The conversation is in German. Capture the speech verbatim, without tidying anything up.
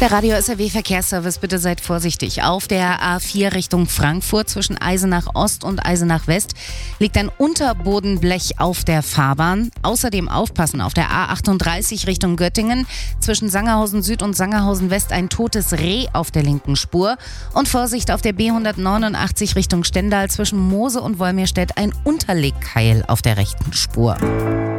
Der Radio S R W Verkehrsservice, bitte seid vorsichtig. Auf der A vier Richtung Frankfurt zwischen Eisenach Ost und Eisenach West liegt ein Unterbodenblech auf der Fahrbahn. Außerdem aufpassen auf der A achtunddreißig Richtung Göttingen zwischen Sangerhausen Süd und Sangerhausen West ein totes Reh auf der linken Spur. Und Vorsicht auf der B hundertneunundachtzig Richtung Stendal zwischen Moose und Wolmirstedt ein Unterlegkeil auf der rechten Spur.